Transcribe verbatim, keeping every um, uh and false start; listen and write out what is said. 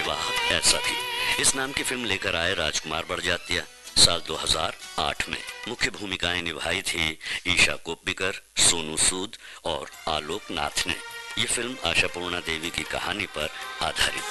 विवाह ऐसा भी। इस नाम की फिल्म लेकर आए राजकुमार बड़जात्या। साल दो हज़ार आठ में मुख्य भूमिकाएं निभाई थी ईशा कोप्पिकर, सोनू सूद और आलोक नाथ ने। ये फिल्म आशापूर्णा देवी की कहानी पर आधारित